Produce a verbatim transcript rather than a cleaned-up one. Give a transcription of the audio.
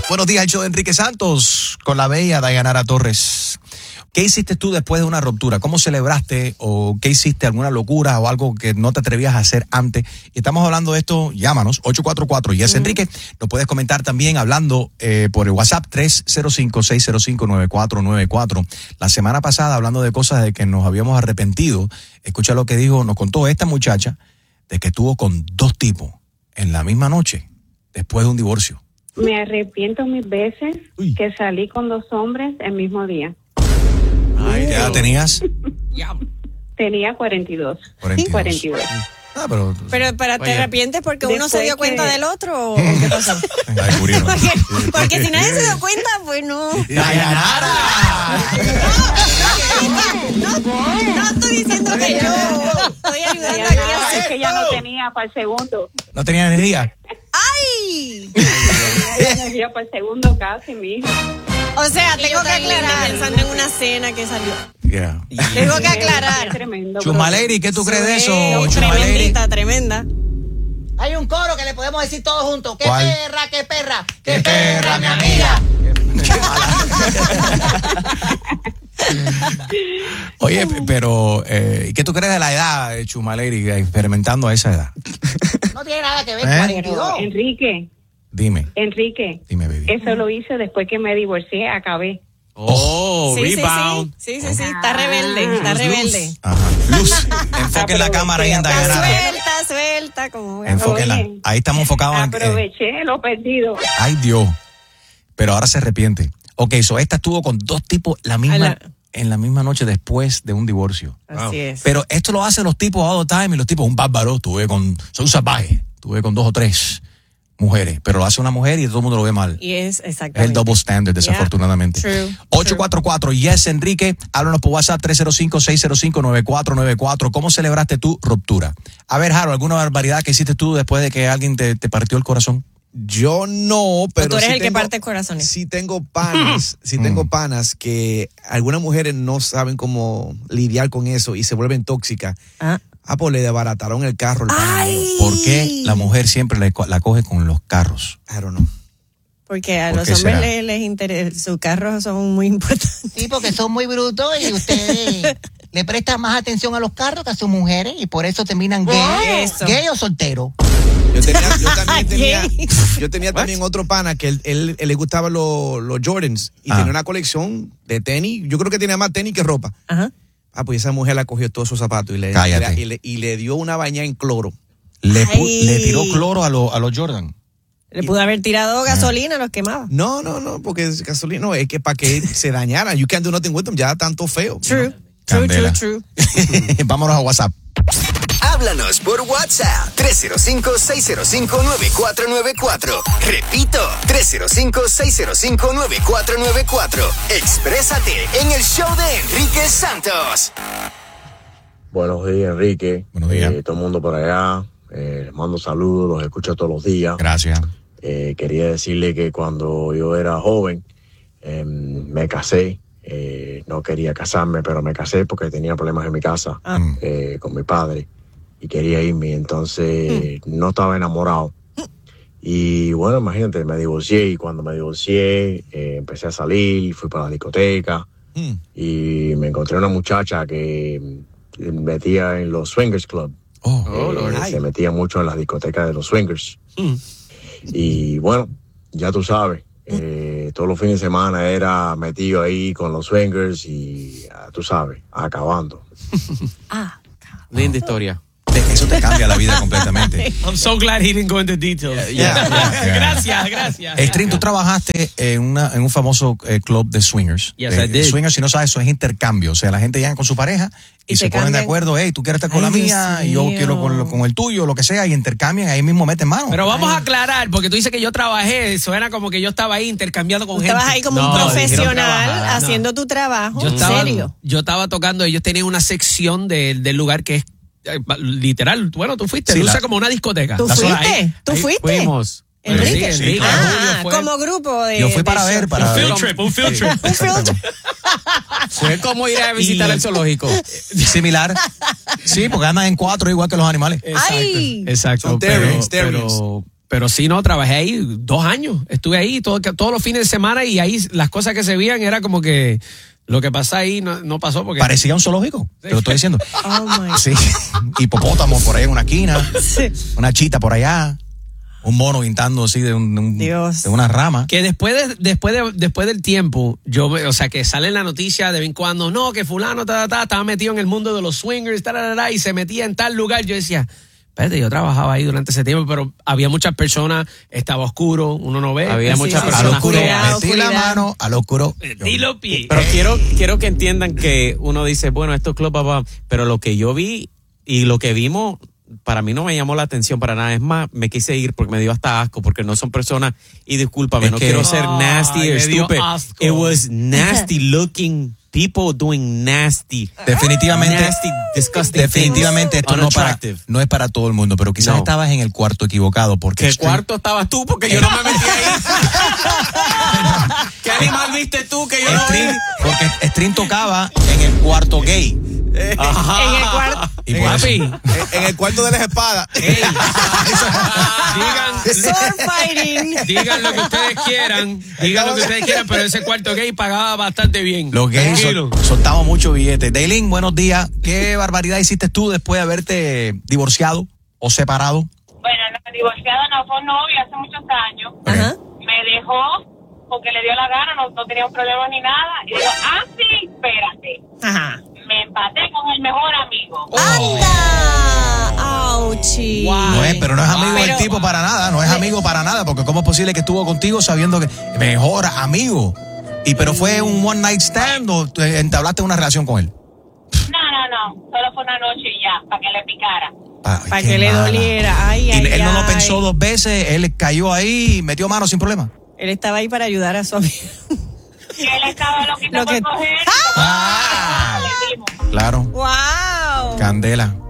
Buenos días, el show de Enrique Santos con la bella Dayanara Torres. ¿Qué hiciste tú después de una ruptura? ¿Cómo celebraste o qué hiciste? ¿Alguna locura o algo que no te atrevías a hacer antes? Y estamos hablando de esto, llámanos, ocho cuatro cuatro yes uh-huh. Enrique. Nos puedes comentar también hablando eh, por el WhatsApp tres cero cinco, seis cero cinco, nueve cuatro nueve cuatro. La semana pasada, hablando de cosas de que nos habíamos arrepentido, escucha lo que dijo, nos contó esta muchacha de que estuvo con dos tipos en la misma noche, después de un divorcio. Me arrepiento mil veces Uy. que salí con dos hombres el mismo día. Ay, ¿qué edad tenías? Tenía cuarenta y dos. cuarenta y dos. cuarenta y dos. Ah, pero, pero para te arrepientes porque uno se dio que... cuenta del otro o qué pasó. Ay, porque, porque si nadie se dio cuenta, pues no. ¡Dayanara! No, no, no estoy diciendo que yo estoy ayudando aquí a hacer. Es que ya no tenía para el segundo. ¿No tenía energía? ¡Ay! Energía para el segundo casi, mijo. O sea, tengo que aclarar. Pensando en una cena que salió. Yeah. Tengo que aclarar. Tremendo. Chumaleri, ¿qué tú crees de eso, Tremendita, tremenda. Hay un coro que le podemos decir todos juntos. ¡Qué ¿Cuál? perra, qué perra! ¡Qué, qué perra, perra, mi amiga! Oye, pero eh, ¿qué tú crees de la edad, Chumaleri, experimentando a esa edad? No tiene nada que ver, ¿Eh? cuarenta y dos. Enrique. Dime. Enrique. Dime, baby. Eso lo hice después que me divorcié, acabé. Oh, sí, rebound. Sí, sí, sí, sí, está rebelde, está rebelde. Ajá. Luz, enfoquen la cámara ahí en Dayanara. Suelta, suelta, como enfóquenla. Ahí estamos enfocados en... Aproveché lo perdido. Ay, Dios. Pero ahora se arrepiente. Ok, so esta estuvo con dos tipos la misma, la... en la misma noche después de un divorcio. Así wow. es. Pero esto lo hacen los tipos all the time y los tipos, un bárbaro, tuve con... Soy un salvaje. Tuve con dos o tres mujeres, pero lo hace una mujer y todo el mundo lo ve mal. Y es exactamente. Es el double standard, desafortunadamente. Yeah, true, ocho cuatro cuatro yes Enrique, háblanos por WhatsApp tres cero cinco, seis cero cinco, nueve cuatro nueve cuatro. ¿Cómo celebraste tu ruptura? A ver, Harold, ¿alguna barbaridad que hiciste tú después de que alguien te, te partió el corazón? Yo no, pero o tú eres sí el tengo, que parte corazones. Sí tengo panas, sí tengo panas que algunas mujeres no saben cómo lidiar con eso y se vuelven tóxicas. Ah. Ah, pues le desbarataron el carro. El ¿Por qué la mujer siempre le, la coge con los carros? Claro, no. Porque a ¿Por los hombres les, les interesa, sus carros son muy importantes. Sí, porque son muy brutos y ustedes le prestan más atención a los carros que a sus mujeres y por eso terminan gay, gay o soltero. Yo tenía, yo también tenía, yo tenía también otro pana que él, él, él le gustaban los, los Jordans y ah. tenía una colección de tenis. Yo creo que tenía más tenis que ropa. Ajá. Ah, pues esa mujer la cogió todos sus zapatos y le, y le, y le dio una baña en cloro. Le, le tiró cloro a, lo, a los Jordan. Le pudo haber tirado gasolina, ah. los quemaba. No, no, no, porque gasolina no, es que para que se dañaran. You can't do nothing with them, ya tanto feo. True, true, true, true. Vámonos a WhatsApp. Háblanos por WhatsApp tres cero cinco, seis cero cinco, nueve cuatro nueve cuatro. Repito, tres cero cinco, seis cero cinco, nueve cuatro nueve cuatro. Exprésate en el show de Enrique Santos. Buenos días, Enrique. Buenos días. Eh, todo el mundo por allá. Eh, les mando saludos, los escucho todos los días. Gracias. Eh, quería decirle que cuando yo era joven, eh, me casé. Eh, no quería casarme, pero me casé porque tenía problemas en mi casa ah. eh, con mi padre. Y quería irme, entonces mm. no estaba enamorado. Y bueno, imagínate, me divorcié y cuando me divorcié eh, empecé a salir, fui para la discoteca mm. y me encontré una muchacha que metía en los swingers club. Oh, eh, oh, se metía mucho en las discotecas de los swingers. Mm. Y bueno, ya tú sabes, eh, todos los fines de semana era metido ahí con los swingers y uh, tú sabes, acabando. Ah, linda historia. Eso te cambia la vida completamente. I'm so glad he didn't go into details. Yeah, yeah, yeah. Gracias, gracias. Estrin, tú trabajaste en, una, en un famoso eh, club de swingers. Yes, eh, I did. Swingers, si no sabes, eso es intercambio. O sea, la gente llega con su pareja y, y se ponen de acuerdo. Hey, tú quieres estar con Ay, la mía y yo quiero con, con el tuyo, lo que sea, y intercambian, ahí mismo meten mano. Pero vamos Ay. a aclarar, porque tú dices que yo trabajé, eso era como que yo estaba ahí intercambiando con gente. Estabas ahí como no, un profesional haciendo tu trabajo. Yo estaba, ¿En serio? Yo estaba tocando, ellos tenían una sección de, del lugar que es literal, bueno, tú fuiste, sí, luce la, como una discoteca. ¿Tú fuiste? Ahí, ¿Tú ahí fuiste? Fuimos. Enrique. Sí, Enrique. Ah, como grupo de... Yo fui para de ver, show. para un field trip, un field trip. Un field trip. Fue como ir a visitar y, el zoológico. Similar. Sí, porque andan en cuatro igual que los animales. Exacto. Ay. Exacto. Son pero, terriers, terriers. pero pero sí, no, trabajé ahí dos años. Estuve ahí todo, todos los fines de semana y ahí las cosas que se veían era como que lo que pasa ahí no, no pasó porque... Parecía un zoológico, sí. Te lo estoy diciendo. Oh, my sí, hipopótamo por ahí en una esquina, sí. Una chita por allá, un mono pintando así de, un, un, de una rama. Que después de, después de, después del tiempo, yo, o sea, que sale en la noticia de vez en cuando, no, que fulano ta, ta, ta, estaba metido en el mundo de los swingers, ta, ta, ta, ta, y se metía en tal lugar. Yo decía... Espérate, yo trabajaba ahí durante ese tiempo, pero había muchas personas, estaba oscuro, uno no ve. Había sí, muchas sí, personas. Al oscuro, feas. metí la mano, al oscuro. Metí los pies. Pero quiero, quiero que entiendan que uno dice, bueno, esto es club, papá, pero lo que yo vi y lo que vimos, para mí no me llamó la atención para nada. Es más, me quise ir porque me dio hasta asco, porque no son personas, y discúlpame, es no que, quiero ser nasty ay, or me dio stupid. asco. It was nasty looking people doing nasty. Definitivamente, nasty, disgusting definitivamente things. esto no, para, no es para todo el mundo, pero quizás No. estabas en el cuarto equivocado. Porque ¿Qué Extreme- cuarto estabas tú? Porque yo no me metí ahí. ¿Qué animal viste tú que yo no vi? Extreme- porque Stream tocaba en el cuarto gay. Ajá. En el cuarto. Y por Papi, eso- En, en el cuarto de las espadas. ey, digan, Sword fighting. digan lo que ustedes quieran, digan lo que ustedes quieran, pero ese cuarto gay pagaba bastante bien. Los gays Tranquilo. sol- soltamos mucho billete. Daylin, buenos días. ¿Qué barbaridad hiciste tú después de haberte divorciado o separado? Bueno, no, divorciada no, fue novia hace muchos años. Ajá. Me dejó porque le dio la gana, no, no tenía un problema ni nada. Y digo, ah, sí, espérate. Ajá. Me empaté con el mejor amigo. ¡Anda! ¡Auchi! No es, pero no es amigo Pero- del tipo para nada, no es amigo para nada, porque ¿cómo es posible que estuvo contigo sabiendo que mejor amigo? Y pero fue un one night stand o te entablaste una relación con él. No, no, no. Solo fue una noche y ya, para que le picara. Ay, Para qué que le mala. doliera. Ay, Y ay, él no lo ay. pensó dos veces, él cayó ahí y metió mano sin problema. Él estaba ahí para ayudar a su amigo. Y él estaba loquito Lo por que- coger. Ah. Le dimos. Claro, ¡Wow! candela.